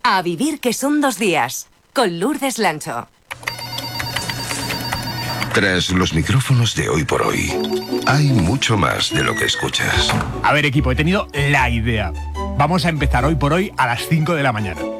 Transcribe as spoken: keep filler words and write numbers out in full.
A vivir que son dos días, con Lourdes Lancho. Tras los micrófonos de Hoy por Hoy, hay mucho más de lo que escuchas. A ver, equipo, he tenido la idea. Vamos a empezar Hoy por Hoy a las cinco de la mañana.